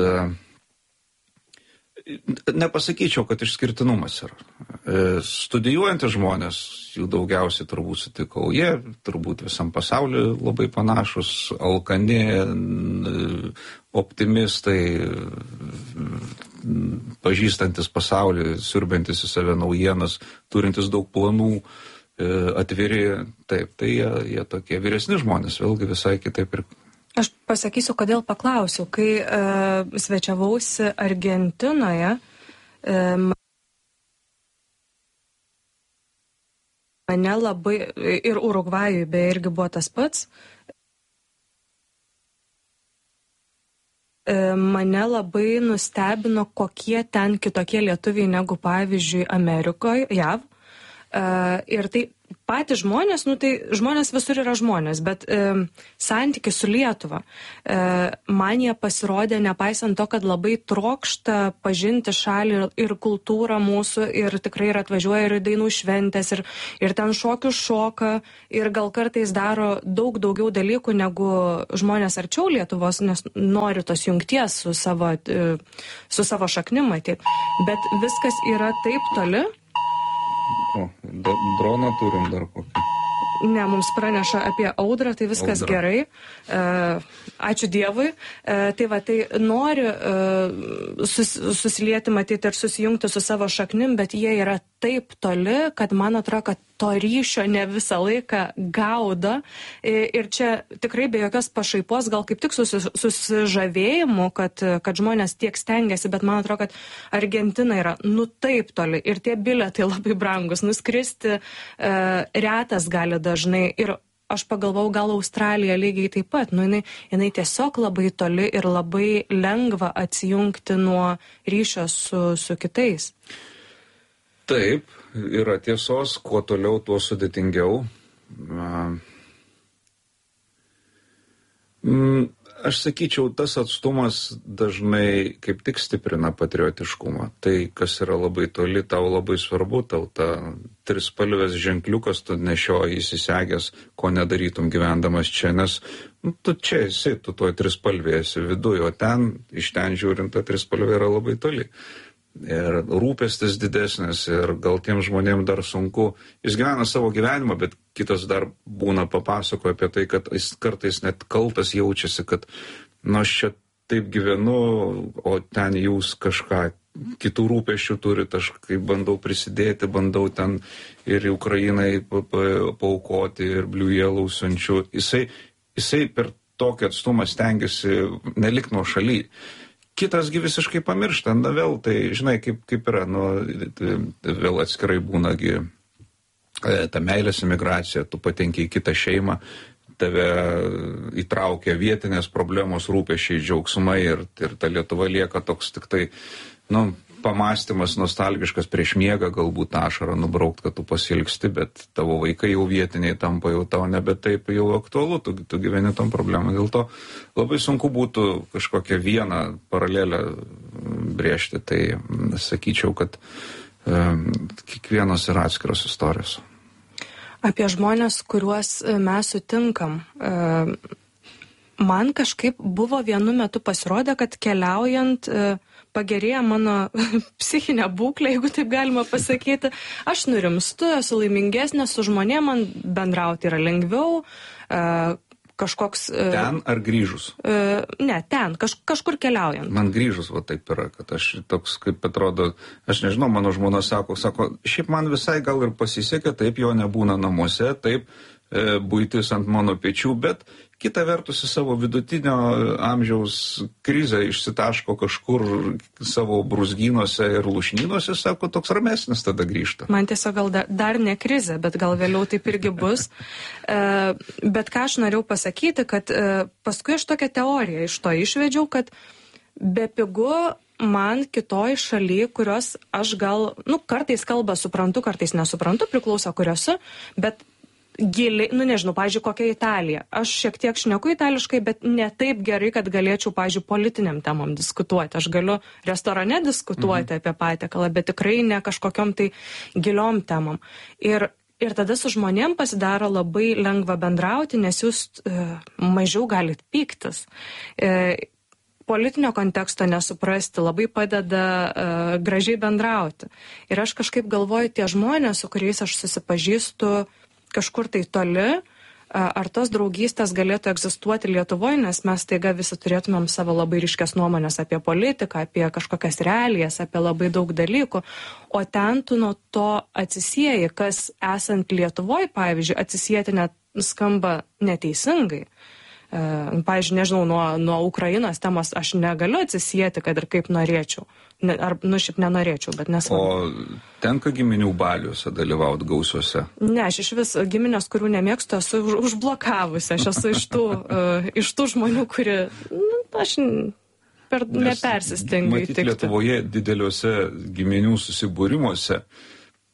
Nepasakyčiau, kad išskirtinumas yra. Studijuojantys žmonės, jų daugiausiai turbūt sutikau, jie turbūt visam pasauliu labai panašus, alkani, optimistai, pažįstantis pasaulį, siurbiantis į save naujienas, turintis daug planų, atviri, taip, tai jie, jie tokie vyresni žmonės, vėlgi visai kitaip ir... Aš pasakysiu, kodėl paklausiau. Kai uh, svečiavausi Argentinoje, uh, mane labai, ir Urugvajui beje irgi buvo tas pats, uh, mane labai nustebino, kokie ten kitokie lietuviai negu pavyzdžiui Amerikoje, J A V. Uh, ir tai patys žmonės, nu tai žmonės visur yra žmonės, bet e, santykis su Lietuva, e, man jie pasirodė, nepaisant to, kad labai trokšta pažinti šalį ir, ir kultūrą mūsų, ir tikrai ir atvažiuoja ir dainų šventės, ir, ir ten šokių šoka, ir gal kartais daro daug daugiau dalykų, negu žmonės arčiau Lietuvos, nes nori tos jungties su savo, e, su savo šaknim matyt. Bet viskas yra taip toli. O, do, droną turim dar kokį. Ne, mums praneša apie audrą, tai viskas Audra. Gerai. E, ačiū Dievui. E, tai va, tai nori e, sus, susilieti, matyti ir susijungti su savo šaknim, bet jie yra taip toli, kad man atrodo, kad to ryšio ne visą laiką gaudo. E, ir čia tikrai be jokios pašaipos, gal kaip tik susi, susižavėjimu, kad, kad žmonės tiek stengiasi, bet man atrodo, kad Argentina yra nu taip toli ir tie bilietai labai brangus. Nuskristi e, retas gali dažnai ir aš pagalvau, gal Australija lygiai taip pat, nu jinai, jinai tiesiog labai toli ir labai lengva atsijungti nuo ryšio su, su kitais. Taip, yra tiesos, kuo toliau, tuo sudėtingiau. Aš sakyčiau, tas atstumas dažnai kaip tik stiprina patriotiškumą. Tai, kas yra labai toli, tau labai svarbu, tau ta trispalvės ženkliukas, tu nešioji įsisegęs, ko nedarytum gyvendamas čia, nes nu, tu čia esi, tu toj trispalvėje esi viduje, o ten, iš ten žiūrint, ta trispalvė yra labai toli. Ir rūpestis didesnis ir gal tiem žmonėm dar sunku. Jis gyvena savo gyvenimą, bet kitas dar būna papasakoja apie tai, kad jis kartais net kaltas jaučiasi, kad nu aš čia taip gyvenu, o ten jūs kažką kitų rūpesčių turit, aš kaip bandau prisidėti, bandau ten ir Ukrainai paaukoti ir Blue Yellow siunčiu. Jisai, jisai per tokį atstumą stengiasi nelik nuo šaly. Kitasgi visiškai pamiršta, na vėl, tai žinai, kaip, kaip yra, nu, vėl atskirai būnagi ta meilės imigracija, tu patenki į kitą šeimą, tave įtraukia vietinės problemos, rūpesčiai, džiaugsmai ir, ir ta Lietuva lieka toks tik tai, nu, pamastymas nostalgiškas prieš miegą, galbūt ašarą nubraukt, kad tu pasilgsti, bet tavo vaikai jau vietiniai tampa, jau tau nebe taip jau aktualu, tu, tu gyveni tom problemą. Dėl to labai sunku būtų kažkokią vieną paralelę brėžti, tai sakyčiau, kad um, kiekvienas yra atskiros istorijos. Apie žmonės, kuriuos mes sutinkam. Um, man kažkaip buvo vienu metu pasirodę, kad keliaujant uh, pagerėja mano psichinė būklė, jeigu taip galima pasakyti. Aš nurimstu, esu laimingesnė, su žmonėm man bendrauti yra lengviau. Uh, kažkoks... Uh, ten ar grįžus? Uh, ne, ten, kaž, kažkur keliaujant. Man grįžus va taip yra, kad aš toks, kaip atrodo, aš nežinau, mano žmona sako, sako, šiaip man visai gal ir pasisekė, taip jo nebūna namuose, taip e, buitis ant mano pečių, bet kita vertus į savo vidutinio amžiaus krizę išsitaško kažkur savo brūzgynuose ir lūšnynuose, sako, toks ramesnis tada grįžta. Man tiesiog gal dar, dar ne krizė, bet gal vėliau taip irgi bus. E, bet ką aš norėjau pasakyti, kad e, paskui aš tokią teoriją iš to išvedžiau, kad bepigu man kitoj šaly, kurios aš gal, nu, kartais kalbą suprantu, kartais nesuprantu, priklauso kuriuose, bet giliai, nu nežinau, pavyzdžiui, kokia Italija. Aš šiek tiek šneku itališkai, bet ne taip gerai, kad galėčiau, pavyzdžiui, politiniam temom diskutuoti. Aš galiu restorane diskutuoti mhm. apie patiekalą, bet tikrai ne kažkokiom tai giliom temom. Ir, ir tada su žmonėm pasidaro labai lengva bendrauti, nes jūs e, mažiau galit pyktis. E, politinio konteksto nesuprasti labai padeda uh, gražiai bendrauti. Ir aš kažkaip galvoju, tie žmonės, su kuriais aš susipažįstu kažkur tai toli, uh, ar tos draugystės galėtų egzistuoti Lietuvoje, nes mes taiga visi turėtumėm savo labai ryškias nuomonės apie politiką, apie kažkokias realijas, apie labai daug dalykų, o ten tu nuo to atsisieji, kas esant Lietuvoje, pavyzdžiui, atsisieti net skamba neteisingai. Pavyzdžiui, nežinau, nuo, nuo Ukrainos temos aš negaliu atsisieti, kad ir kaip norėčiau. Ne, ar, nu, šiaip nenorėčiau, bet nesvarbu. O tenka giminių baliuose dalyvauti gausiuose? Ne, aš iš vis giminės, kurių nemėgstu, esu užblokavusi. Aš esu iš tų, uh, iš tų žmonių, kuri, nu, aš per, nepersistengiu įtikti. Matyt, Lietuvoje dideliuose giminių susibūrimuose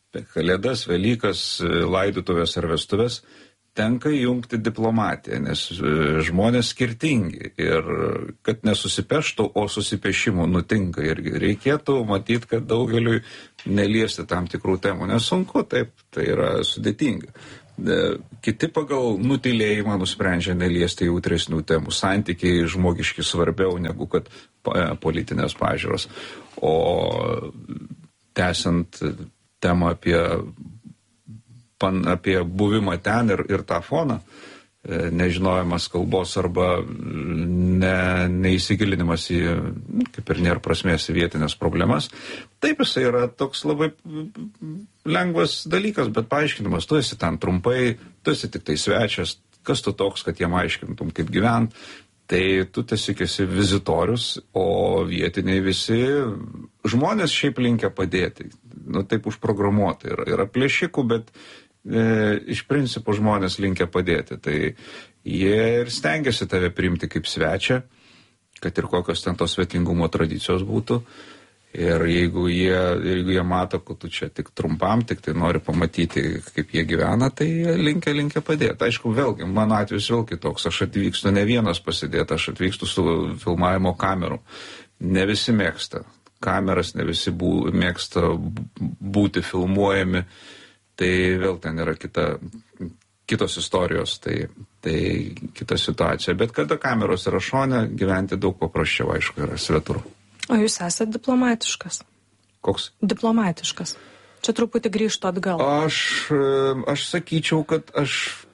Kalėdas, Velykas, laidotuvės ar vestuvės, tenka įjungti diplomatiją, nes žmonės skirtingi ir kad nesusipeštų, o susipešimų nutinka ir reikėtų matyti, kad daugeliui neliesti tam tikrų temų, nes sunku, taip, tai yra sudėtinga. Kiti pagal nutilėjimą nusprendžia neliesti jautresnių temų, santykiai žmogiški svarbiau negu kad politinės pažiūros, o tęsiant temą apie pan, apie buvimą ten ir, ir tą foną, nežinojimas kalbos arba ne, neįsigilinimas į, kaip ir nėra prasmės, į vietinės problemas. Taip, jisai yra toks labai lengvas dalykas, bet paaiškinimas, tu esi ten trumpai, tu esi tik tai svečias, kas tu toks, kad jiem aiškintum, kaip gyvent, tai tu tiesiog esi vizitorius, o vietiniai visi žmonės šiaip linkia padėti, nu taip užprogramuoti, yra, yra plėšikų, bet E, iš principo žmonės linkia padėti, tai jie ir stengiasi tave priimti kaip svečią, kad ir kokios ten tos svetingumo tradicijos būtų. Ir jeigu jie, jeigu jie mato, kad tu čia tik trumpam, tik tai nori pamatyti, kaip jie gyvena, tai jie linkia, linkia padėti. Aišku, vėlgi, mano atvejis vėl kitoks, aš atvykstu ne vienas pasidėti, aš atvykstu su filmavimo kameru. Ne visi mėgsta kameras, ne visi bū, mėgsta būti filmuojami. Tai vėl ten yra kita, kitos istorijos, tai, tai kita situacija. Bet kada kameros yra šone, gyventi daug paprasčiau, aišku, yra svetur. O jūs esate diplomatiškas? Koks? Diplomatiškas. Čia truputį grįžtų atgal. Aš, aš sakyčiau, kad aš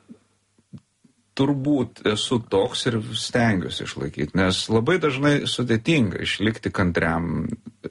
turbūt esu toks ir stengiuosi išlaikyti, nes labai dažnai sudėtinga išlikti kantriam,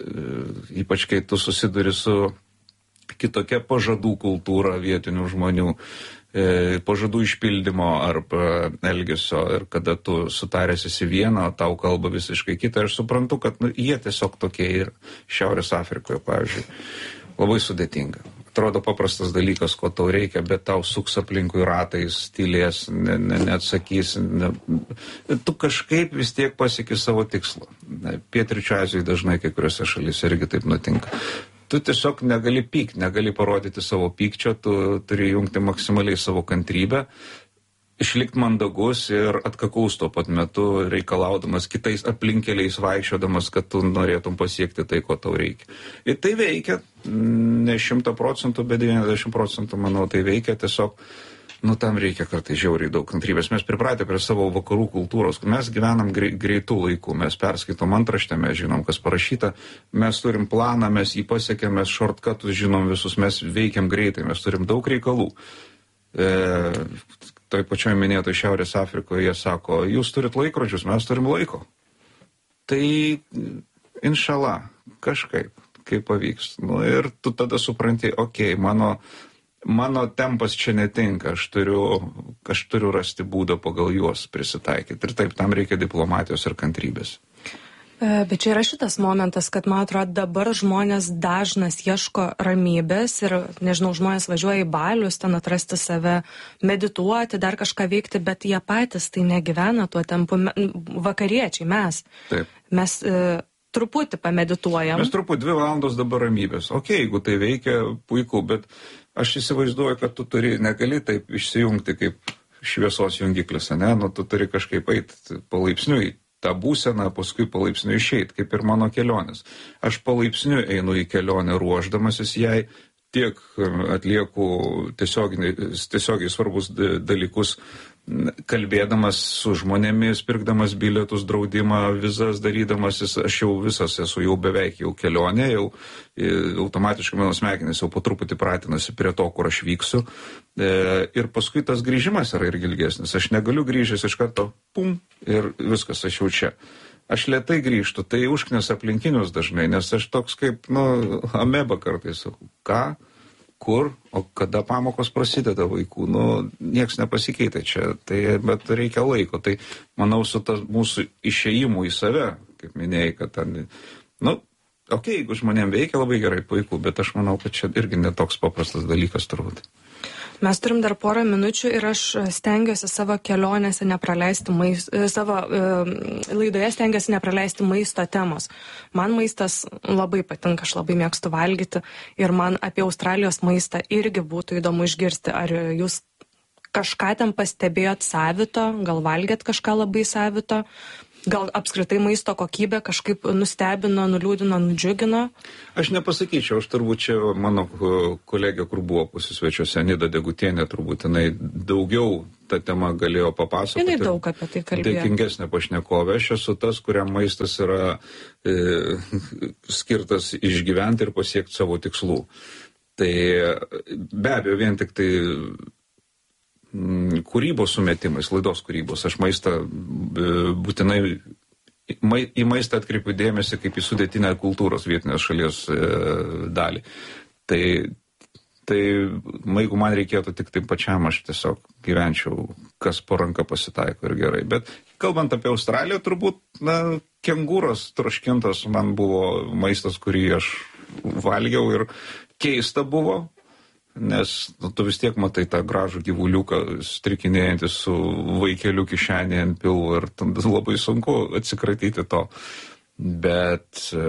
ypač kai tu susiduri su kitokia pažadų kultūra vietinių žmonių, e, pažadų išpildymo arba elgesio, ir kada tu sutaręs esi vieną, tau kalba visiškai kitą, aš suprantu, kad nu, jie tiesiog tokie ir Šiaurės Afrikoje, pavyzdžiui, labai sudėtinga. Atrodo paprastas dalykas, ko tau reikia, bet tau suks aplinkui ratais, tylės, ne, ne, neatsakys. Ne, tu kažkaip vis tiek pasieki savo tikslą. Pietryčių Azijoje dažnai kai kuriuose šalyse irgi taip nutinka. Tu tiesiog negali pykti, negali parodyti savo pykčio, tu turi jungti maksimaliai savo kantrybę, išlikti mandagus ir atkakaus tuo pat metu, reikalaudamas kitais aplinkeliais vaikščiodamas, kad tu norėtum pasiekti tai, ko tau reikia. Ir tai veikia, ne šimtą procentų, bet devyniasdešimt procentų, manau, tai veikia, tiesiog, nu, tam reikia kartais žiauriai daug kantrybės. Mes pripratę prie savo vakarų kultūros, mes gyvenam greitų laikų, mes perskaitom antraštę, mes žinom, kas parašyta, mes turim planą, mes jį pasiekėm, mes shortcutus žinom visus, mes veikiam greitai, mes turim daug reikalų. E, toj pačioj minėtoj Šiaurės Afrikoje jie sako, jūs turit laikrodžius, mes turim laiko. Tai, inšala, kažkaip, kaip pavyks. Nu, ir tu tada supranti, okei, okay, mano Mano tempas čia netinka, aš turiu, aš turiu rasti būdą pagal juos prisitaikyti. Ir taip, tam reikia diplomatijos ir kantrybės. Bet čia yra šitas momentas, kad, man atrodo, dabar žmonės dažnas ieško ramybės ir, nežinau, žmonės važiuoja į balius, ten atrasti save, medituoti, dar kažką veikti, bet jie patys tai negyvena tuo tempu. Vakariečiai, mes. Taip. Mes e, truputį pamedituojam. Mes truputį dvi valandos dabar ramybės. Ok, jeigu tai veikia, puiku, bet aš įsivaizduoju, kad tu turi, negali taip išsijungti kaip šviesos jungiklis, ne? Nu, tu turi kažkaip eiti palaipsniui tą būseną, paskui palaipsniui išeiti, kaip ir mano kelionės. Aš palaipsniui einu į kelionę ruoždamasis jai, tiek atlieku tiesiogiai svarbus dalykus, kalbėdamas su žmonėmis, pirkdamas bilietus, draudimą, vizas darydamasis, aš jau visas esu jau beveik jau kelionė, jau automatiškai mano smegenys jau po truputį pratinasi prie to, kur aš vyksiu. Ir paskui tas grįžimas yra irgi ilgesnis. Aš negaliu grįžęs iš karto, pum, ir viskas, aš jau čia. Aš lėtai grįžtu, tai užknes aplinkinius dažnai, nes aš toks kaip, nu, ameba kartais sakau, ką? Kur, o kada pamokos prasideda vaikų, nu, nieks nepasikeitė čia, tai, bet reikia laiko, tai manau su tas mūsų išėjimu į save, kaip minėjai, kad ten, nu, okei, okay, jeigu žmonėm veikia labai gerai, puiku, bet aš manau, kad čia irgi netoks paprastas dalykas turbūt. Mes turim dar porą minučių ir aš stengiuosi savo kelionėse nepraleisti maisto, savo uh, laidoje stengiuosi nepraleisti maisto temos. Man maistas labai patinka, aš labai mėgstu valgyti ir man apie Australijos maistą irgi būtų įdomu išgirsti. Ar jūs kažką ten pastebėjot savito, gal valgėt kažką labai savito? Gal apskritai maisto kokybė kažkaip nustebino, nuliūdino, nudžiugino? Aš nepasakyčiau, aš turbūt čia mano kolegė, kur buvo pusisvečiuose, Nida Degutienė, turbūt jinai daugiau tą temą galėjo papasakoti. Jinai daug apie tai kalbėjo. Dėkingesnė pašnekovė. Aš esu tas, kuriam maistas yra e, skirtas išgyventi ir pasiekti savo tikslų. Tai be abejo, vien tik tai kūrybos sumetimais, laidos kūrybos. Aš maistą būtinai į maistą atkreipiu dėmesį kaip į sudėtinę kultūros vietinės šalies dalį. Tai, tai jeigu man reikėtų tik taip pačiam, aš tiesiog gyvenčiau, kas po ranka pasitaiko ir gerai. Bet kalbant apie Australiją, turbūt, na, kengūros troškintas man buvo maistas, kurį aš valgiau ir keista buvo. Nes nu, tu vis tiek matai tą gražų gyvuliuką strikinėjantį su vaikeliu kišenėje ant pilvo ir labai sunku atsikratyti to. Bet e,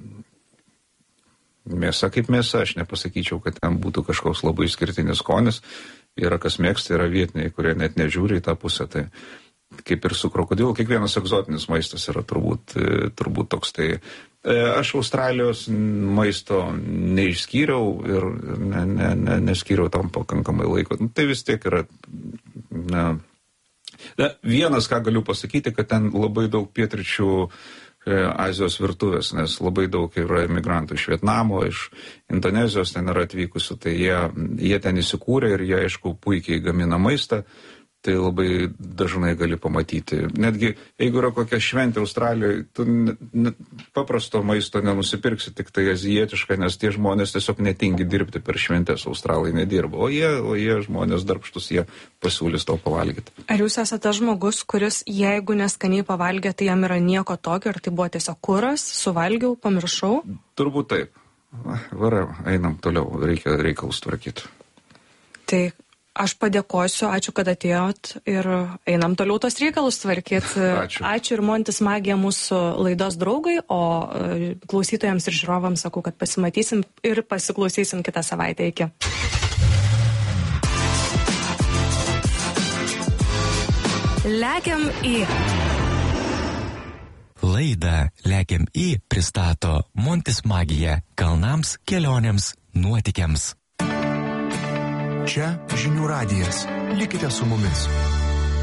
mėsa kaip mėsa, aš nepasakyčiau, kad ten būtų kažkoks labai išskirtinis skonis. Yra kas mėgsta, yra vietiniai, kurie net nežiūri į tą pusę. Tai kaip ir su krokodilu, kiekvienas egzotinis maistas yra turbūt, e, turbūt toks. Tai aš Australijos maisto neišskyriau ir ne, ne, ne, neskyriau tam pakankamai laiko. Tai vis tiek yra... Na, na, vienas, ką galiu pasakyti, kad ten labai daug pietryčių Azijos virtuvės, nes labai daug yra emigrantų iš Vietnamo, iš Indonezijos ten yra atvykusių, tai jie, jie ten įsikūrė ir jie, aišku, puikiai gamina maistą. Tai labai dažnai gali pamatyti. Netgi, jeigu yra kokia šventė Australijoje, tu ne, ne, paprasto maisto nenusipirksi, tik tai azijietišką, nes tie žmonės tiesiog netingi dirbti per šventės, Australai nedirba. O jie, o jie žmonės darbštus, jie pasiūlys tau pavalgyti. Ar jūs esate tas žmogus, kuris, jeigu neskaniai pavalgė, tai jam yra nieko tokio, ar tai buvo tiesiog kuras, suvalgiau, pamiršau? Turbūt taip. Varai, einam toliau, reikia reikalus tvarkyti. Tai... Aš padėkosiu, ačiū, kad atėjot ir einam toliau tos reikalus tvarkyti. Ačiū. Ačiū ir Montis Magija mūsų laidos draugai, o klausytojams ir žiūrovams sakau, kad pasimatysim ir pasiklausysim kitą savaitę. Iki. Lekiam į. Laidą Lekiam į pristato Montis Magija kalnams, kelionėms, nuotykiams. Čia Žinių radijas. Likite su mumis.